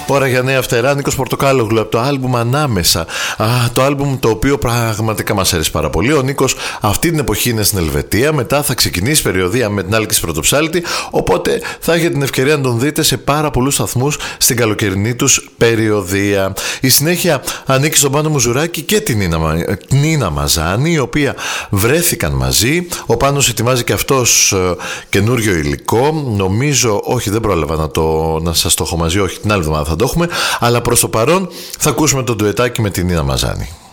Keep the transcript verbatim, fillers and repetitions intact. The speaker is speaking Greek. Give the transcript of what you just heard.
Ώρα για νέα φτερά, Νίκος Πορτοκάλογλου από το άλμπουμ Ανάμεσα. Α, το άλμπουμ το οποίο πραγματικά μας αρέσει πάρα πολύ. Ο Νίκος αυτή την εποχή είναι στην Ελβετία. Μετά θα ξεκινήσει περιοδεία με την Άλκης Πρωτοψάλτη. Οπότε θα έχετε την ευκαιρία να τον δείτε σε πάρα πολλούς σταθμούς στην καλοκαιρινή τους περιοδεία. Η συνέχεια ανήκει στον Πάνο Μουζουράκη και την Νίνα, Νίνα Μαζάνη, η οποία βρέθηκαν μαζί. Ο Πάνος ετοιμάζει και αυτός καινούριο υλικό. Νομίζω, όχι, δεν πρόλαβα να, το, να σας το έχω μαζί, όχι, την άλλη εβδομάδα θα το έχουμε. Αλλά προς το παρόν θα ακούσουμε το ντουετάκι με την Νίνα Μαζάνη.